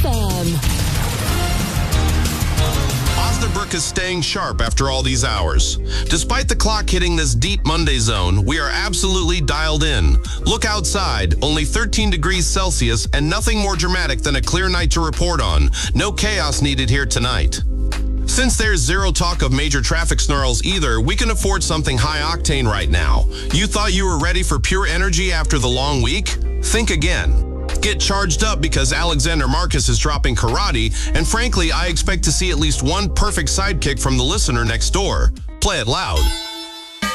FM. Osnabrück is staying sharp after all these hours. Despite the clock hitting this deep Monday zone, we are absolutely dialed in. Look outside, only 13 degrees Celsius and nothing more dramatic than a clear night to report on. No chaos needed here tonight. Since there's zero talk of major traffic snarls either, we can afford something high octane right now. You thought you were ready for pure energy after the long week? Think again. Get charged up because Alexander Marcus is dropping karate, and frankly, I expect to see at least one perfect sidekick from the listener next door. Play it loud.